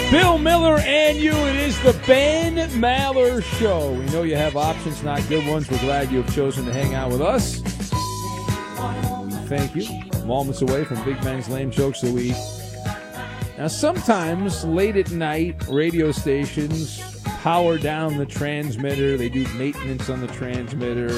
Bill Miller and you. It is the Ben Maller Show. We know you have options, not good ones. We're glad you have chosen to hang out with us. Thank you. Moments away from Big Ben's Lame Jokes of the Week. Now, sometimes late at night, radio stations power down the transmitter. They do maintenance on the transmitter.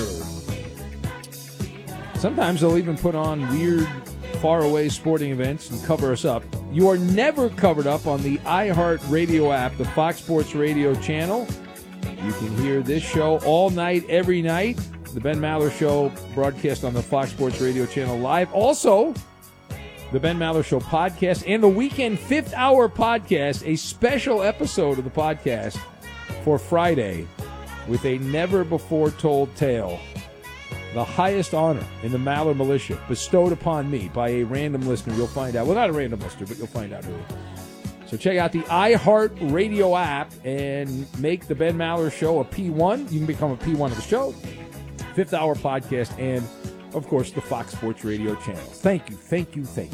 Sometimes they'll even put on weird, faraway sporting events and cover us up. You are never covered up on the iHeart Radio app, the Fox Sports Radio channel. You can hear this show all night, every night. The Ben Maller Show broadcast on the Fox Sports Radio channel live. Also, the Ben Maller Show podcast and the weekend 5th hour podcast, a special episode of the podcast for Friday with a never-before-told tale. The highest honor in the Maller Militia bestowed upon me by a random listener. You'll find out. Well, not a random listener, but you'll find out who. So check out the iHeart Radio app and make the Ben Maller Show a P1. You can become a P1 of the show. 5th hour podcast and, of course, the Fox Sports Radio channels. Thank you, thank you, thank you.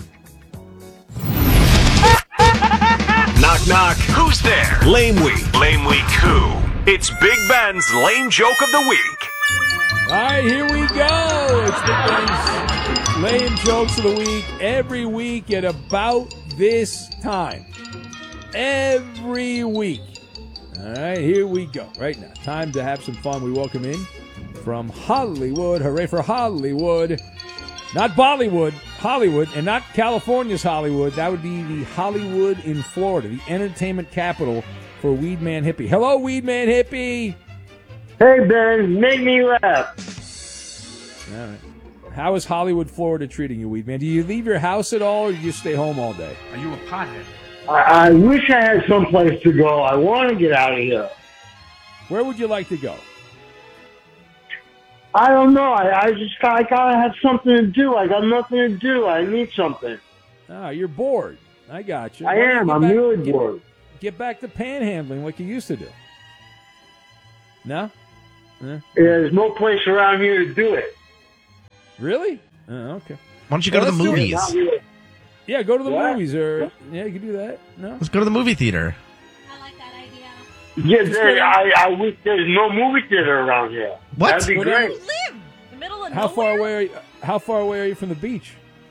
Knock, knock. Who's there? Lame Week. Lame Week who? It's Big Ben's Lame Joke of the Week. All right, here we go. It's Big Ben's Lame Jokes of the Week every week at about this time. Every week. All right, here we go. Right now, time to have some fun. We welcome in from Hollywood. Hooray for Hollywood. Not Bollywood, Hollywood, and not California's Hollywood. That would be the Hollywood in Florida, the entertainment capital for Weedman Hippie. Hello, Weedman Hippie. Hey, Ben, make me laugh. All right. How is Hollywood, Florida treating you, Weedman? Do you leave your house at all, or do you stay home all day? Are you a pothead? I wish I had someplace to go. I want to get out of here. Where would you like to go? I don't know. I gotta have something to do. I got nothing to do. I need something. Ah, you're bored. I got you. I am. I'm really bored. Get back to panhandling like you used to do. No? Yeah, there's no place around here to do it. Really? Oh, okay. Why don't you go to the movies? Yeah, go to the What? movies, or yeah, you can do that. No? Let's go to the movie theater. I like that idea. Yeah, I wish there's no movie theater around here. What? That'd be great. You live in the middle of How far nowhere? away are you? How far away are you from the beach?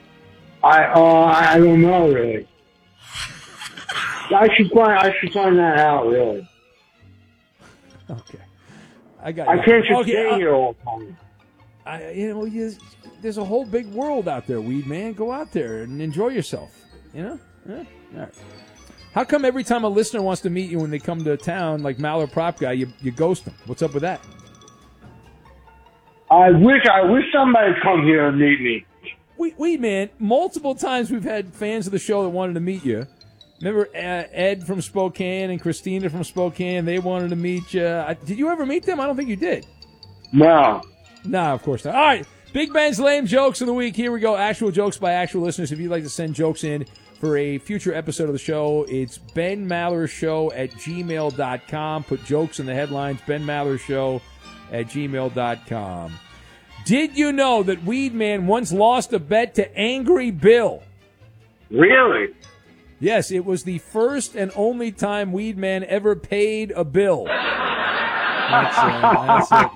I don't know really. I should find that out really. Okay, I got. You. I can't just Okay, stay here all the time. There's a whole big world out there, Weed Man. Go out there and enjoy yourself. You know? Yeah? All right. How come every time a listener wants to meet you when they come to town, like Maller Prop Guy, you ghost them? What's up with that? I wish somebody'd come here and meet me. Weed Man, multiple times we've had fans of the show that wanted to meet you. Remember Ed from Spokane and Christina from Spokane? They wanted to meet you. Did you ever meet them? I don't think you did. No. No, of course not. All right, Big Ben's Lame Jokes of the Week. Here we go. Actual jokes by actual listeners. If you'd like to send jokes in for a future episode of the show, it's benmallershow@gmail.com. Put jokes in the headlines, benmallershow@gmail.com. Did you know that Weed Man once lost a bet to Angry Bill? Really? Yes, it was the first and only time Weed Man ever paid a bill. That's it.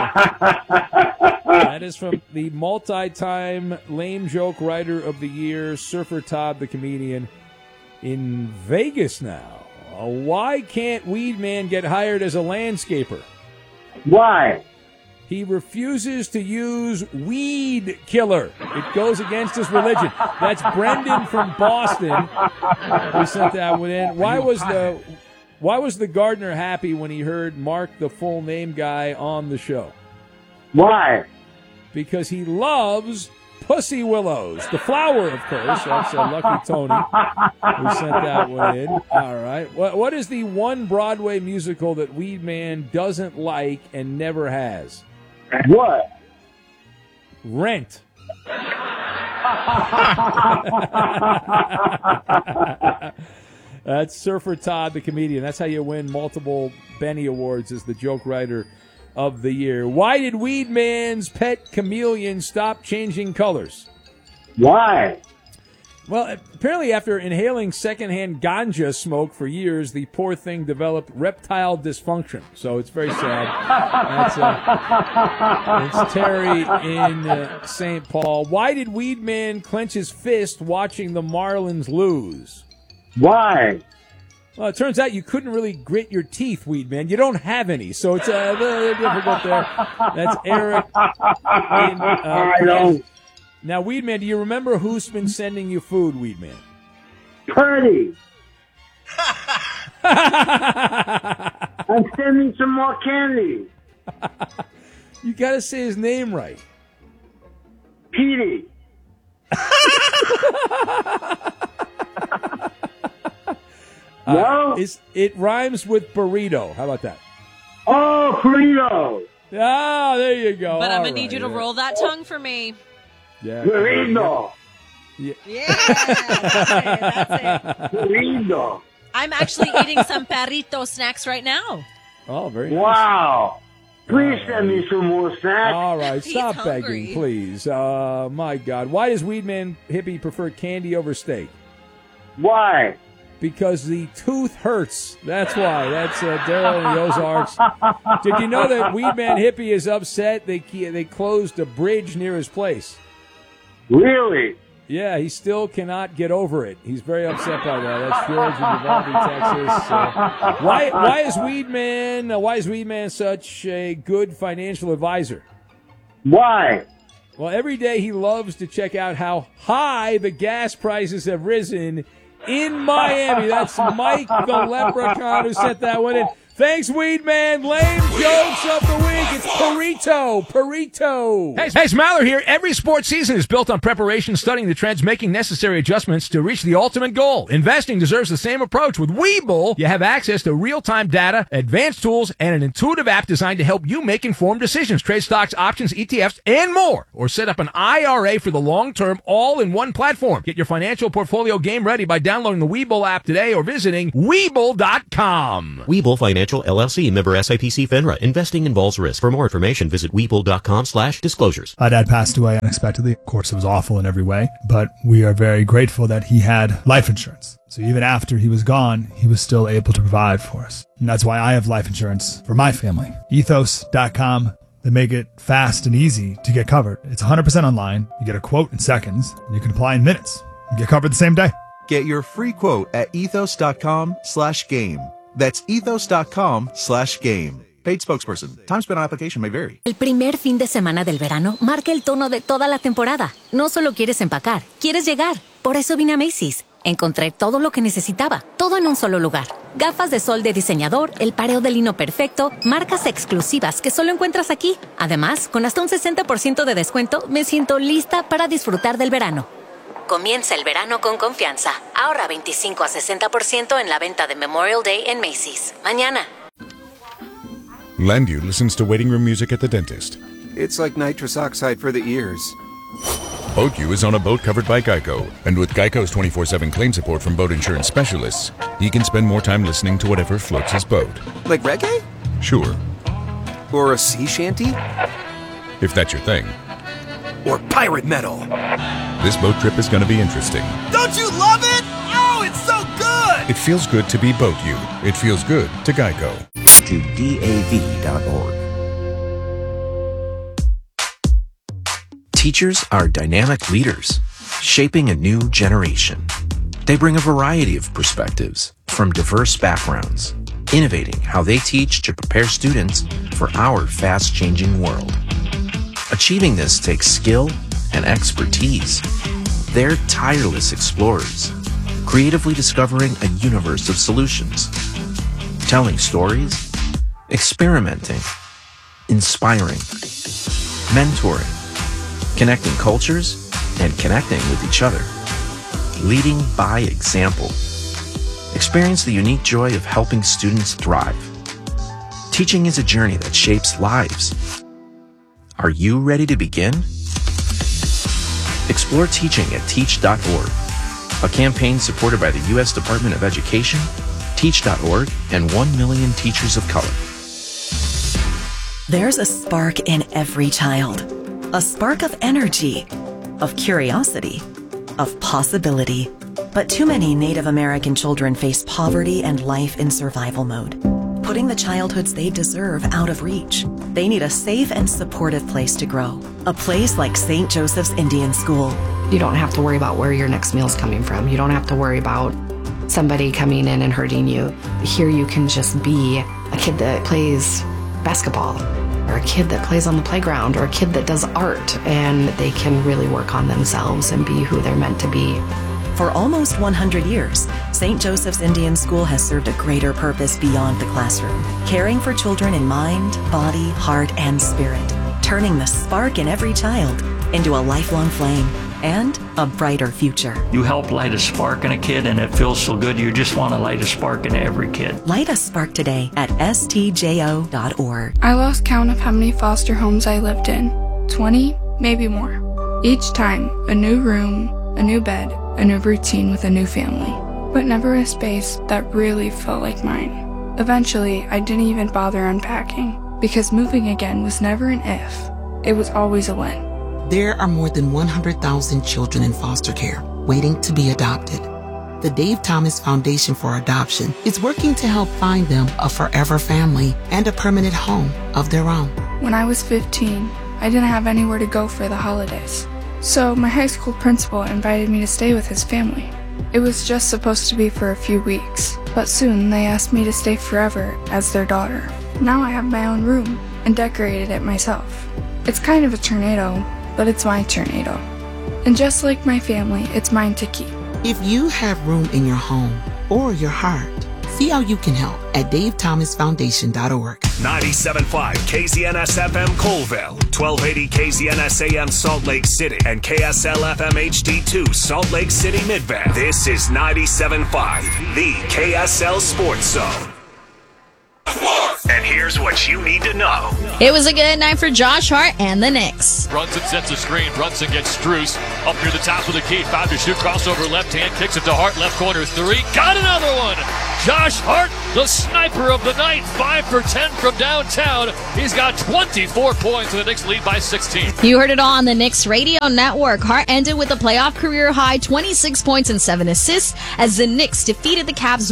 That is from the multi-time lame joke writer of the year, Surfer Todd the comedian, in Vegas now. Why can't Weed Man get hired as a landscaper? Why? He refuses to use weed killer. It goes against his religion. That's Brendan from Boston. We sent that one in. Why was the gardener happy when he heard Mark, the full name guy, on the show? Why? Because he loves pussy willows. The flower, of course. That's Lucky Tony. We sent that one in. All right. What is the one Broadway musical that Weed Man doesn't like and never has? What? Rent. That's Surfer Todd, the comedian. That's how you win multiple Benny Awards as the joke writer of the year. Why did Weed Man's pet chameleon stop changing colors? Why? Well, apparently after inhaling secondhand ganja smoke for years, the poor thing developed reptile dysfunction. So it's very sad. It's Terry in St. Paul. Why did Weedman clench his fist watching the Marlins lose? Why? Well, it turns out you couldn't really grit your teeth, Weedman. You don't have any, so it's a little difficult there. That's Eric in I don't. Now, Weedman, do you remember who's been sending you food, Weedman? Purdy. And send me some more candy. You got to say his name right. Petey. No? It rhymes with burrito. How about that? Oh, burrito. Ah, there you go. But I'm going to need you to roll that tongue for me. Yeah. Burrito. Yeah, that's it. Burrito. I'm actually eating some perrito snacks right now. Oh, very nice. Wow. Please send me some more snacks. All right, He's stop hungry. begging, please. My God. Why does Weedman Hippie prefer candy over steak? Why? Because the tooth hurts. That's why. That's Daryl in the Ozarks. Did you know that Weedman Hippie is upset? They closed a bridge near his place. Really? Yeah, he still cannot get over it. He's very upset by that. That's George in Uvalde, Texas. Why is Weedman such a good financial advisor? Why? Well, every day he loves to check out how high the gas prices have risen in Miami. That's Mike the Leprechaun who sent that one in. Thanks, Weedman. Lame jokes of the week. It's Perito. Hey, it's Maller here. Every sports season is built on preparation, studying the trends, making necessary adjustments to reach the ultimate goal. Investing deserves the same approach. With Webull, you have access to real-time data, advanced tools, and an intuitive app designed to help you make informed decisions. Trade stocks, options, ETFs, and more. Or set up an IRA for the long term, all in one platform. Get your financial portfolio game ready by downloading the Webull app today or visiting Webull.com. Webull Financial LLC, member SIPC FINRA. Investing involves risk. For more information, visit Webull.com/disclosures. My dad passed away unexpectedly. Of course, it was awful in every way, but we are very grateful that he had life insurance. So even after he was gone, he was still able to provide for us. And that's why I have life insurance for my family. Ethos.com. They make it fast and easy to get covered. It's 100% online. You get a quote in seconds, and you can apply in minutes. You get covered the same day. Get your free quote at ethos.com/game. That's ethos.com/game. Paid spokesperson. Time spent on application may vary. El primer fin de semana del verano marca el tono de toda la temporada. No solo quieres empacar, quieres llegar. Por eso vine a Macy's. Encontré todo lo que necesitaba, todo en un solo lugar. Gafas de sol de diseñador, el pareo de lino perfecto, marcas exclusivas que solo encuentras aquí. Además, con hasta un 60% de descuento, me siento lista para disfrutar del verano. Comienza el verano con confianza. Ahorra 25 a 60% en la venta de Memorial Day en Macy's. Mañana. Landu listens to waiting room music at the dentist. It's like nitrous oxide for the ears. BoatU is on a boat covered by Geico, and with Geico's 24/7 claim support from boat insurance specialists, he can spend more time listening to whatever floats his boat. Like reggae? Sure, Or a sea shanty? if that's your thing. Or pirate metal? This boat trip is going to be interesting. Don't you love it? Oh, it's so good! It feels good to be BoatU. It feels good to Geico. To DAV.org. Teachers are dynamic leaders, shaping a new generation. They bring a variety of perspectives from diverse backgrounds, innovating how they teach to prepare students for our fast-changing world. Achieving this takes skill and expertise. They're tireless explorers, creatively discovering a universe of solutions, telling stories, experimenting, inspiring, mentoring, connecting cultures, and connecting with each other. Leading by example. Experience the unique joy of helping students thrive. Teaching is a journey that shapes lives. Are you ready to begin? Explore teaching at teach.org, a campaign supported by the U.S. Department of Education, Teach.org, and 1 million teachers of color. There's a spark in every child. A spark of energy, of curiosity, of possibility. But too many Native American children face poverty and life in survival mode, putting the childhoods they deserve out of reach. They need a safe and supportive place to grow. A place like St. Joseph's Indian School. You don't have to worry about where your next meal's coming from. You don't have to worry about somebody coming in and hurting you. Here you can just be a kid that plays basketball, or a kid that plays on the playground, or a kid that does art, and they can really work on themselves and be who they're meant to be. For almost 100 years, St. Joseph's Indian School has served a greater purpose beyond the classroom, caring for children in mind, body, heart, and spirit, turning the spark in every child into a lifelong flame and a brighter future. You help light a spark in a kid, and it feels so good. You just want to light a spark in every kid. Light a spark today at stjo.org. I lost count of how many foster homes I lived in. 20, maybe more. Each time, a new room, a new bed, a new routine with a new family. But never a space that really felt like mine. Eventually, I didn't even bother unpacking, because moving again was never an if. It was always a when. There are more than 100,000 children in foster care waiting to be adopted. The Dave Thomas Foundation for Adoption is working to help find them a forever family and a permanent home of their own. When I was 15, I didn't have anywhere to go for the holidays. So my high school principal invited me to stay with his family. It was just supposed to be for a few weeks, but soon they asked me to stay forever as their daughter. Now I have my own room and decorated it myself. It's kind of a tornado, but it's my tornado. And just like my family, it's mine to keep. If you have room in your home or your heart, see how you can help at davethomasfoundation.org. 97.5 KZNS FM Colville, 1280 KZNS AM Salt Lake City, and KSL FM HD2 Salt Lake City Midvale. This is 97.5, the KSL Sports Zone. And here's what you need to know. It was a good night for Josh Hart and the Knicks. Brunson sets a screen. Brunson gets Strus up near the top of the key. 5 to shoot. Crossover left hand. Kicks it to Hart. Left corner 3. Got another one. Josh Hart, the sniper of the night. 5 for 10 from downtown. He's got 24 points, and the Knicks lead by 16. You heard it all on the Knicks radio network. Hart ended with a playoff career high 26 points and 7 assists as the Knicks defeated the Cavs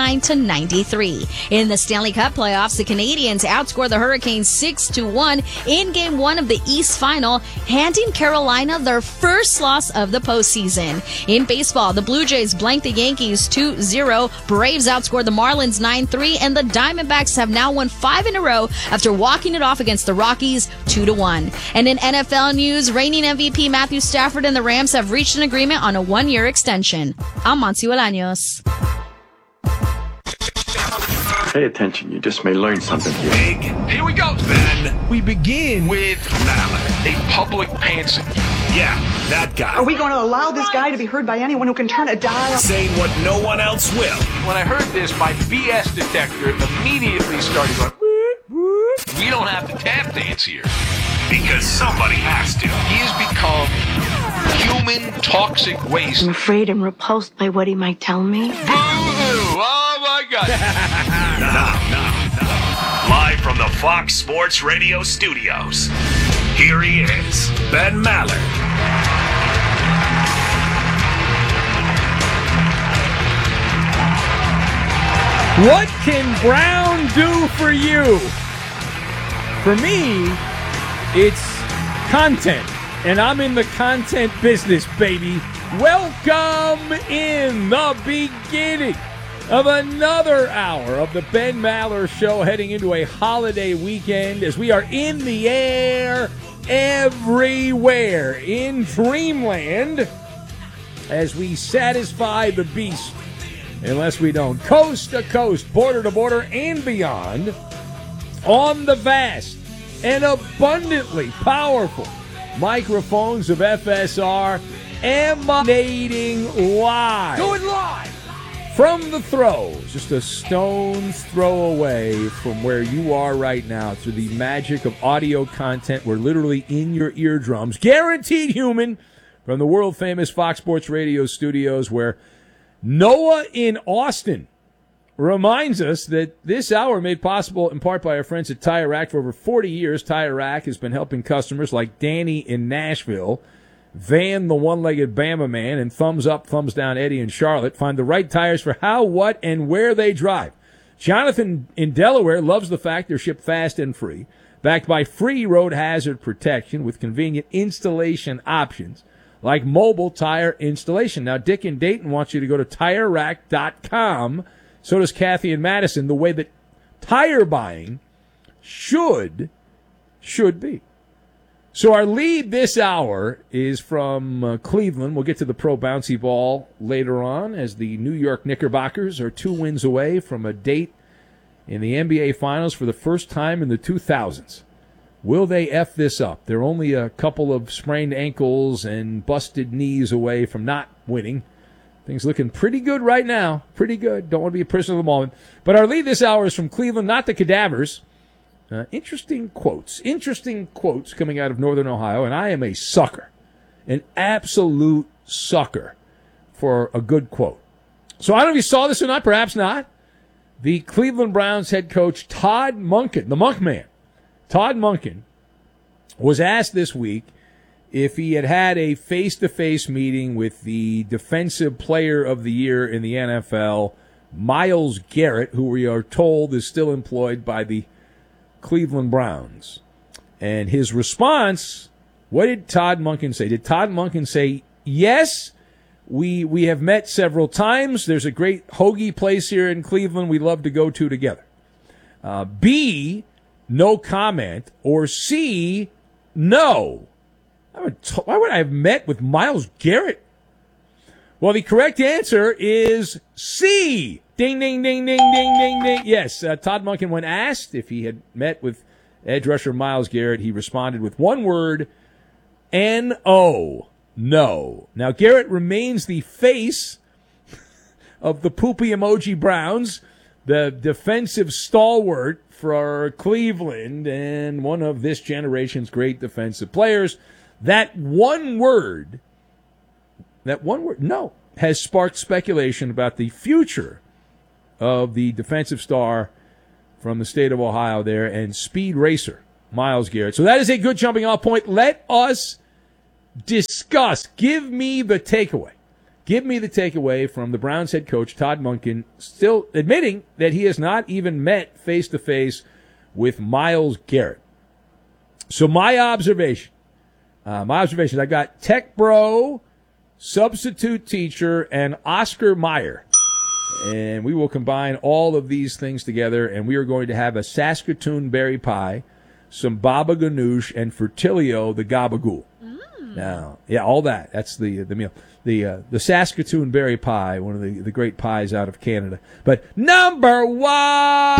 109-93. In the Stanley Cup playoffs, the Canadians outscored the Hurricanes 6-1 in Game 1 of the East Final, handing Carolina their first loss of the postseason. In baseball, the Blue Jays blanked the Yankees 2-0. Braves outscored the Marlins 9-3, and the Diamondbacks have now won 5 in a row after walking it off against the Rockies 2-1. And in NFL news, reigning MVP Matthew Stafford and the Rams have reached an agreement on a 1-year extension. I'm Monty Bolaños. Pay attention, you just may learn something here. Big. Here we go. Then we begin with Mallard, a public pansy. Yeah, that guy. Are we going to allow this guy to be heard by anyone who can turn a dial? Saying what no one else will. When I heard this, my BS detector immediately started going, we don't have to tap dance here. Because somebody has to. He has become human toxic waste. I'm afraid I'm repulsed by what he might tell me. Boo-hoo! Oh my God. Now. Live from the Fox Sports Radio studios, here he is, Ben Mallard. What can Brown do for you? For me, it's content, and I'm in the content business, baby. Welcome in the beginning of another hour of the Ben Maller Show, heading into a holiday weekend as we are in the air everywhere in Dreamland as we satisfy the beast, unless we don't, coast to coast, border to border, and beyond, on the vast and abundantly powerful microphones of FSR, emanating live. Going live! From the throws, just a stone's throw away from where you are right now, through the magic of audio content. We're literally in your eardrums. Guaranteed human from the world-famous Fox Sports Radio studios, where Noah in Austin reminds us that this hour made possible in part by our friends at Tire Rack. For over 40 years, Tire Rack has been helping customers like Danny in Nashville Van, the one-legged Bama man, and thumbs up, thumbs down Eddie in Charlotte find the right tires for how, what, and where they drive. Jonathan in Delaware loves the fact they're shipped fast and free, backed by free road hazard protection with convenient installation options like mobile tire installation. Now, Dick in Dayton wants you to go to TireRack.com. So does Kathy in Madison, the way that tire buying should be. So our lead this hour is from Cleveland. We'll get to the pro bouncy ball later on as the New York Knickerbockers are 2 wins away from a date in the NBA Finals for the first time in the 2000s. Will they F this up? They're only a couple of sprained ankles and busted knees away from not winning. Things looking pretty good right now. Pretty good. Don't want to be a prisoner of the moment. But our lead this hour is from Cleveland, not the Cadavers. Interesting quotes coming out of Northern Ohio, and I am a sucker, an absolute sucker for a good quote. So I don't know if you saw this or not, perhaps not. The Cleveland Browns head coach Todd Monken, the Monk Man, Todd Monken, was asked this week if he had had a face-to-face meeting with the Defensive Player of the Year in the NFL, Myles Garrett, who we are told is still employed by the Cleveland Browns. And his response, what did Todd Monken say? Did Todd Monken say, yes, we have met several times. There's a great hoagie place here in Cleveland we love to go to together. B, no comment. Or C, no. Why would I have met with Myles Garrett? Well, the correct answer is C. Ding, ding, ding, ding, ding, ding, ding. Yes, Todd Monken, when asked if he had met with edge rusher Myles Garrett, he responded with one word, N-O. No. Now, Garrett remains the face of the poopy emoji Browns, the defensive stalwart for Cleveland, and one of this generation's great defensive players. That one word, no, has sparked speculation about the future of the defensive star from the state of Ohio there and speed racer, Myles Garrett. So that is a good jumping off point. Let us discuss. Give me the takeaway. Give me the takeaway from the Browns head coach, Todd Monken, still admitting that he has not even met face-to-face with Myles Garrett. So my observations, I got Tech Bro, substitute teacher, and Oscar Mayer. And we will combine all of these things together, and we are going to have a Saskatoon berry pie, some baba ganoush, and Fertilio the gabagool. Now, yeah, all that. That's the meal. The Saskatoon berry pie, one of the great pies out of Canada. But number one.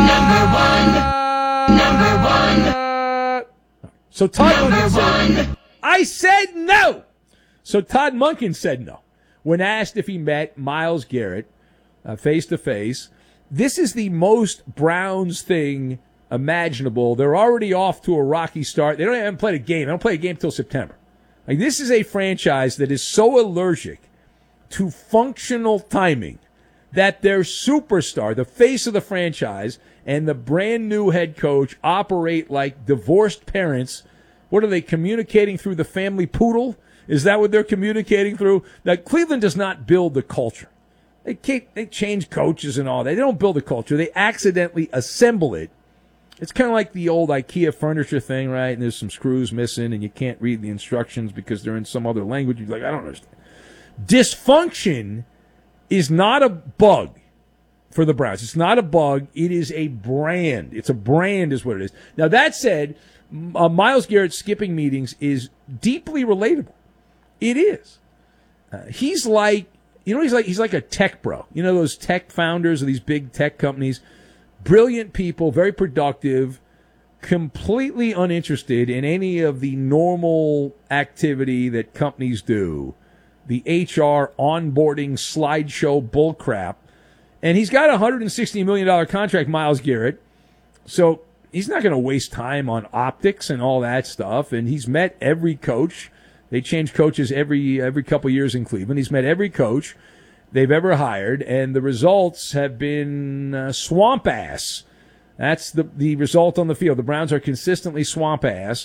So Todd Monken said, I said no. So Todd Monken said no when asked if he met Myles Garrett face to face. This is the most Browns thing imaginable. They're already off to a rocky start. They haven't played a game. They don't play a game till September. Like, this is a franchise that is so allergic to functional timing that their superstar, the face of the franchise, and the brand new head coach operate like divorced parents. What are they communicating through the family poodle? Is that what they're communicating through? Now, Cleveland does not build the culture. They change coaches and all that. They don't build a culture. They accidentally assemble it. It's kind of like the old IKEA furniture thing, right? And there's some screws missing, and you can't read the instructions because they're in some other language. You're like, I don't understand. Dysfunction is not a bug for the Browns. It's not a bug. It is a brand. It's a brand is what it is. Now, that said, Myles Garrett skipping meetings is deeply relatable. It is. He's like a tech bro. You know those tech founders of these big tech companies? Brilliant people, very productive, completely uninterested in any of the normal activity that companies do, the HR onboarding slideshow bullcrap. And he's got a $160 million contract, Myles Garrett, so he's not going to waste time on optics and all that stuff. And he's met every coach. They change coaches every couple years in Cleveland. He's met every coach they've ever hired, and the results have been swamp ass. That's the result on the field. The Browns are consistently swamp ass,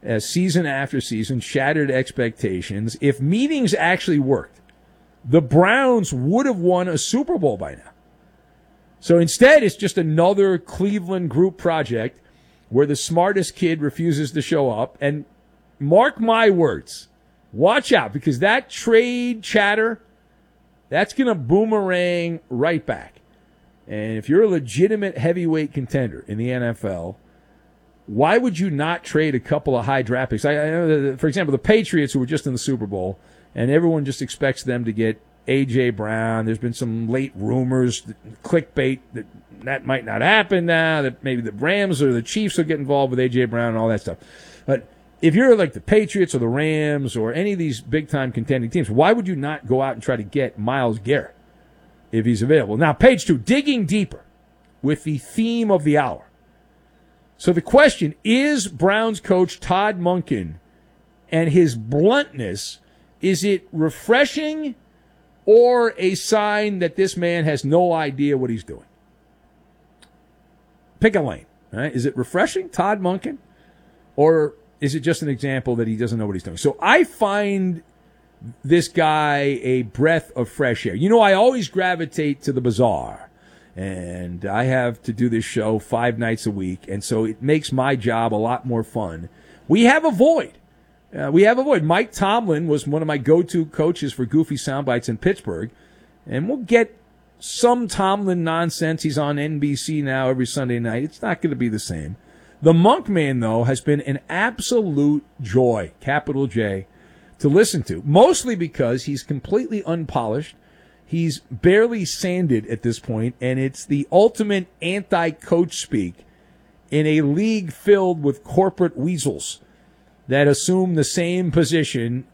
season after season, shattered expectations. If meetings actually worked, the Browns would have won a Super Bowl by now. So instead, it's just another Cleveland group project where the smartest kid refuses to show up. And mark my words, watch out, because that trade chatter, that's going to boomerang right back. And if you're a legitimate heavyweight contender in the NFL, why would you not trade a couple of high draft picks? I know, for example, the Patriots, who were just in the Super Bowl, and everyone just expects them to get A.J. Brown. There's been some late rumors, clickbait, that might not happen now, that maybe the Rams or the Chiefs will get involved with A.J. Brown and all that stuff. But if you're like the Patriots or the Rams or any of these big-time contending teams, why would you not go out and try to get Myles Garrett if he's available? Now, page 2, digging deeper with the theme of the hour. So the question, is Browns coach Todd Monken and his bluntness, is it refreshing or a sign that this man has no idea what he's doing? Pick a lane. Right? Is it refreshing, Todd Monken? Or is it just an example that he doesn't know what he's doing? So I find this guy a breath of fresh air. You know, I always gravitate to the bizarre. And I have to do this show 5 nights a week. And so it makes my job a lot more fun. We have a void. Mike Tomlin was one of my go-to coaches for goofy soundbites in Pittsburgh. And we'll get some Tomlin nonsense. He's on NBC now every Sunday night. It's not going to be the same. The Monk Man, though, has been an absolute joy, capital J, to listen to. Mostly because he's completely unpolished. He's barely sanded at this point. And it's the ultimate anti-coach speak in a league filled with corporate weasels that assume the same position.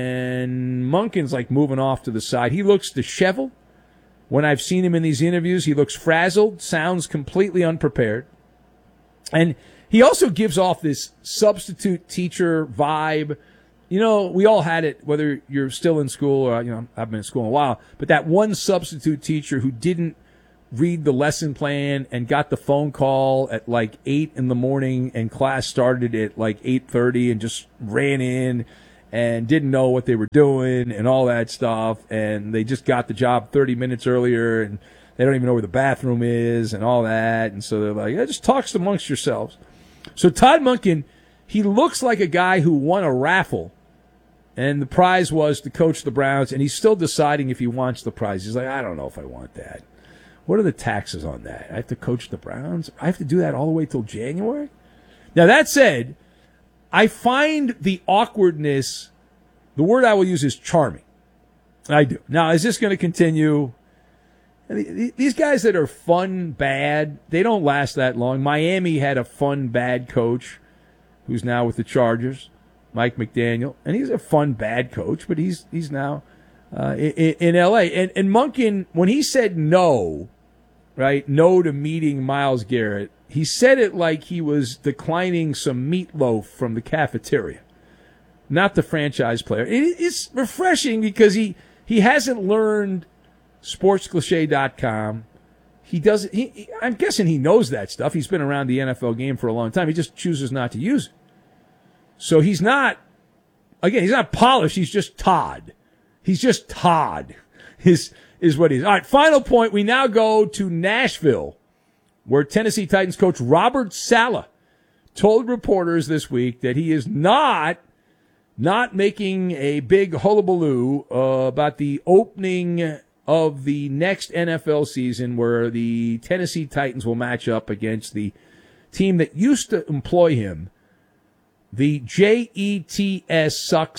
And Monken's like moving off to the side. He looks disheveled. When I've seen him in these interviews, he looks frazzled, sounds completely unprepared. And he also gives off this substitute teacher vibe. You know, we all had it, whether you're still in school or, you know, I've been in school a while, but that one substitute teacher who didn't read the lesson plan and got the phone call at like 8 in the morning and class started at like 8:30 and just ran in and didn't know what they were doing and all that stuff. And they just got the job 30 minutes earlier and they don't even know where the bathroom is and all that. And so they're like, just talk amongst yourselves. So Todd Monken, he looks like a guy who won a raffle and the prize was to coach the Browns, and he's still deciding if he wants the prize. He's like, I don't know if I want that. What are the taxes on that? I have to coach the Browns? I have to do that all the way till January? Now, that said, I find the awkwardness, the word I will use is charming. I do. Now, is this going to continue? These guys that are fun, bad, they don't last that long. Miami had a fun, bad coach who's now with the Chargers, Mike McDaniel, and he's a fun, bad coach, but he's now in L.A. And Monken, when he said no, right, no to meeting Myles Garrett, he said it like he was declining some meatloaf from the cafeteria, not the franchise player. It's refreshing because he hasn't learned sportscliche.com. He doesn't. I'm guessing he knows that stuff. He's been around the NFL game for a long time. He just chooses not to use it. So he's not polished. He's just Todd. He's just Todd is what he is. All right, final point. We now go to Nashville, where Tennessee Titans coach Robert Saleh told reporters this week that he is not making a big hullabaloo about the opening of the next NFL season, where the Tennessee Titans will match up against the team that used to employ him, the Jets suck.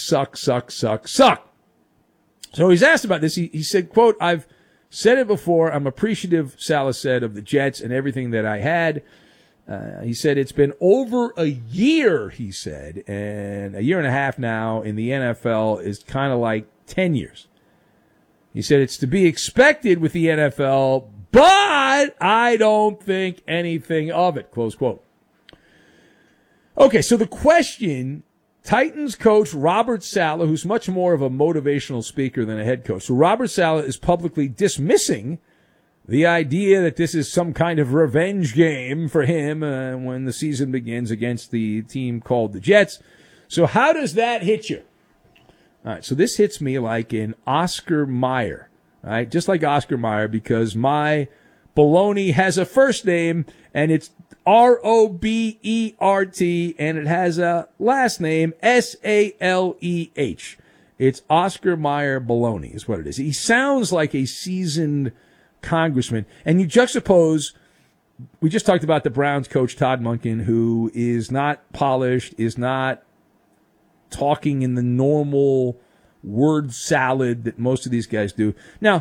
So he's asked about this. He said, quote, I've said it before. I'm appreciative, Saleh said, of the Jets and everything that I had. He said it's been over a year, he said, and a year and a half now in the NFL is kind of like 10 years. He said it's to be expected with the NFL, but I don't think anything of it, close quote. Okay, so the question, Titans coach Robert Saleh, who's much more of a motivational speaker than a head coach. So Robert Saleh is publicly dismissing the idea that this is some kind of revenge game for him when the season begins against the team called the Jets. So how does that hit you? All right, so this hits me like in Oscar Mayer, all right? Just like Oscar Mayer, because my baloney has a first name, and it's Robert, and it has a last name, Saleh. It's Oscar Mayer Baloney is what it is. He sounds like a seasoned congressman. And you juxtapose, we just talked about the Browns coach, Todd Monken, who is not polished, is not talking in the normal word salad that most of these guys do. Now,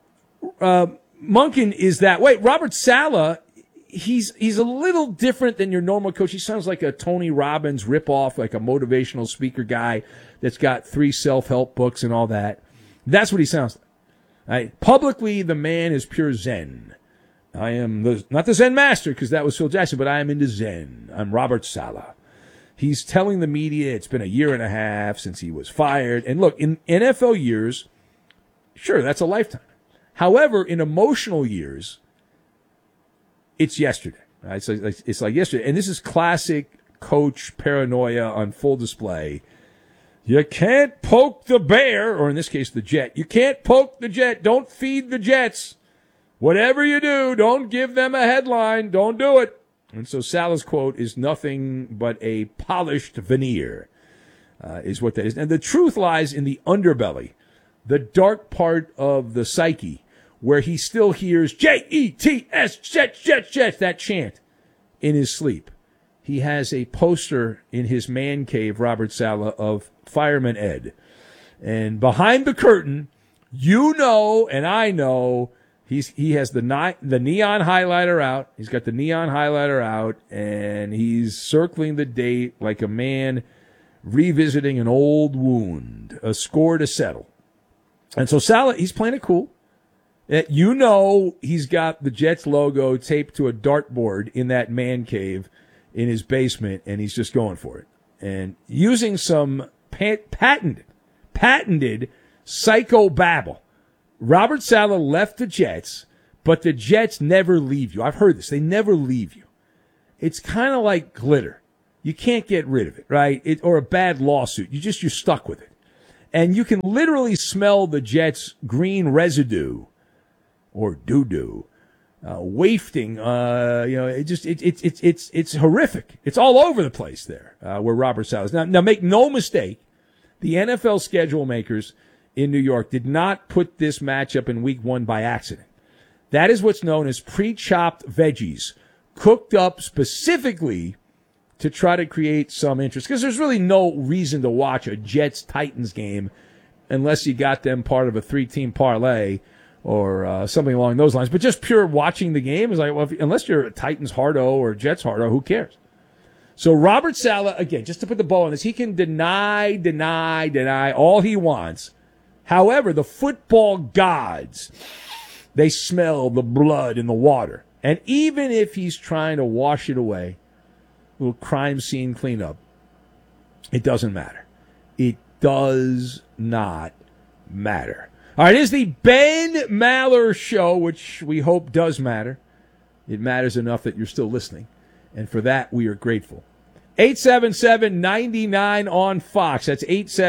Monken is that way. Robert Saleh, he's a little different than your normal coach. He sounds like a Tony Robbins ripoff, like a motivational speaker guy that's got 3 self-help books and all that. That's what he sounds like. Right? Publicly, the man is pure Zen. I am not the Zen master, because that was Phil Jackson, but I am into Zen. I'm Robert Saleh. He's telling the media it's been a year and a half since he was fired. And look, in NFL years, sure, that's a lifetime. However, in emotional years, it's yesterday. Right? It's like yesterday. And this is classic coach paranoia on full display. You can't poke the bear, or in this case, the jet. You can't poke the jet. Don't feed the jets. Whatever you do, don't give them a headline. Don't do it. And so Saleh's quote is nothing but a polished veneer, is what that is. And the truth lies in the underbelly, the dark part of the psyche, where he still hears Jets, Jets, that chant in his sleep. He has a poster in his man cave, Robert Saleh, of Fireman Ed. And behind the curtain, you know and I know, he has the neon highlighter out. He's got the neon highlighter out, and he's circling the date like a man revisiting an old wound, a score to settle. And so Saleh, he's playing it cool. You know he's got the Jets logo taped to a dartboard in that man cave in his basement, and he's just going for it. And using some patented psychobabble. Robert Saleh left the Jets, but the Jets never leave you. I've heard this. They never leave you. It's kind of like glitter. You can't get rid of it, right? Or a bad lawsuit. You're stuck with it. And you can literally smell the Jets' green residue or doo-doo wafting. It's horrific. It's all over the place there where Robert Saleh is. Now, make no mistake, the NFL schedule makers in New York did not put this matchup in week 1 by accident. That is what's known as pre-chopped veggies, cooked up specifically to try to create some interest. Because there's really no reason to watch a Jets-Titans game unless you got them part of a 3-team parlay or something along those lines. But just pure watching the game is like, well, unless you're a Titans hardo or Jets hardo, who cares? So Robert Saleh, again, just to put the bow on this, he can deny all he wants. However, the football gods, they smell the blood in the water. And even if he's trying to wash it away, little crime scene cleanup, it doesn't matter. It does not matter. All right, it is the Ben Maller Show, which we hope does matter. It matters enough that you're still listening. And for that, we are grateful. 877-99 on Fox. That's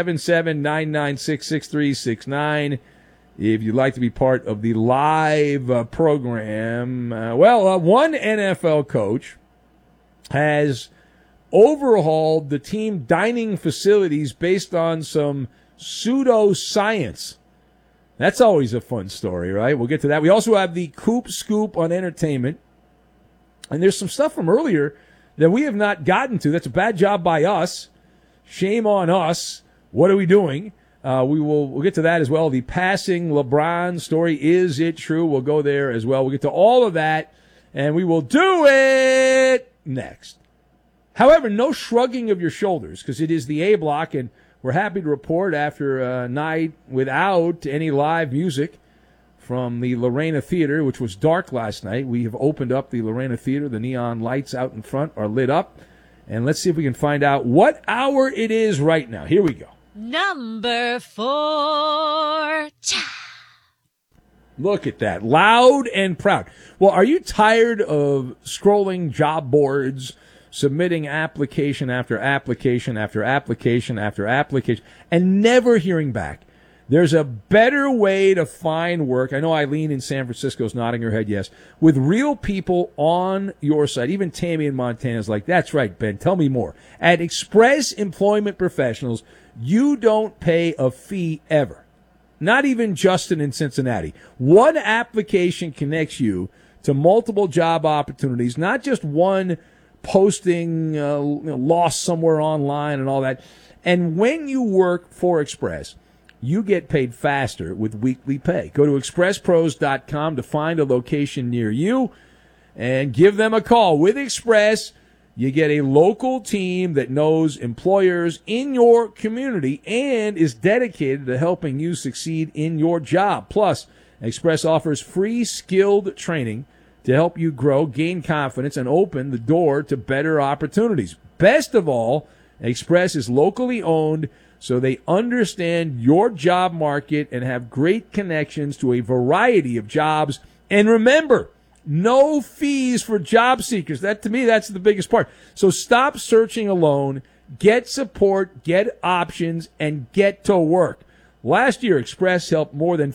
877-996-6369. If you'd like to be part of the live program. One NFL coach has overhauled the team dining facilities based on some pseudoscience. That's always a fun story, right? We'll get to that. We also have the Coop Scoop on entertainment. And there's some stuff from earlier that we have not gotten to. That's a bad job by us. Shame on us. What are we doing? We'll get to that as well. The passing LeBron story. Is it true? We'll go there as well. We'll get to all of that, and we will do it next. However, no shrugging of your shoulders, because it is the A Block, and we're happy to report after a night without any live music from the Lorena Theater, which was dark last night. We have opened up the Lorena Theater. The neon lights out in front are lit up. And let's see if we can find out what hour it is right now. Here we go. Number 4. Look at that. Loud and proud. Well, are you tired of scrolling job boards submitting application after application after application after application and never hearing back. There's a better way to find work. I know Eileen in San Francisco is nodding her head yes. With real people on your side. Even Tammy in Montana is like, that's right, Ben, tell me more. At Express Employment Professionals, you don't pay a fee ever. Not even Justin in Cincinnati. One application connects you to multiple job opportunities, not just one posting lost somewhere online and all that. And when you work for Express, you get paid faster with weekly pay. Go to expresspros.com to find a location near you and give them a call. With Express, you get a local team that knows employers in your community and is dedicated to helping you succeed in your job. Plus, Express offers free skilled training to help you grow, gain confidence, and open the door to better opportunities. Best of all, Express is locally owned, so they understand your job market and have great connections to a variety of jobs. And remember, no fees for job seekers. That, to me, that's the biggest part. So stop searching alone. Get support, get options, and get to work. Last year, Express helped more than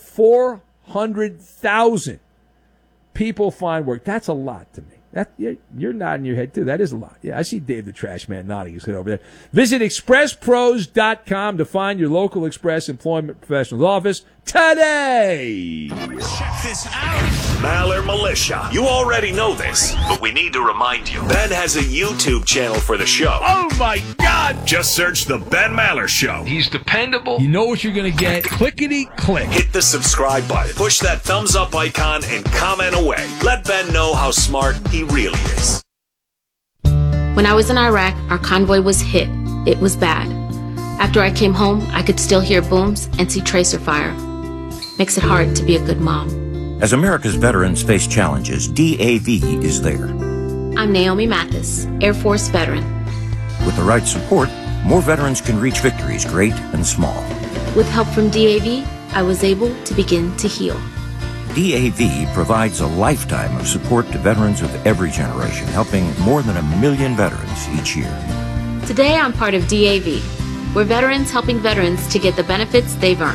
400,000 people find work. That's a lot to me. You're nodding your head, too. That is a lot. Yeah, I see Dave the Trash Man nodding his head over there. Visit expresspros.com to find your local Express Employment Professionals office today. Check this out. Maller Militia. You already know this, but we need to remind you. Ben has a YouTube channel for the show. Oh, my God. Just search The Ben Maller Show. He's dependable. You know what you're going to get. Clickety-click. Hit the subscribe button. Push that thumbs up icon and comment away. Let Ben know how smart he really is. When I was in Iraq, our convoy was hit. It was bad. After I came home, I could still hear booms and see tracer fire. Makes it hard to be a good mom. As America's veterans face challenges, DAV is there. I'm Naomi Mathis, Air Force veteran. With the right support, more veterans can reach victories, great and small. With help from DAV, I was able to begin to heal. DAV provides a lifetime of support to veterans of every generation, helping more than 1 million veterans each year. Today, I'm part of DAV. We're veterans helping veterans to get the benefits they've earned.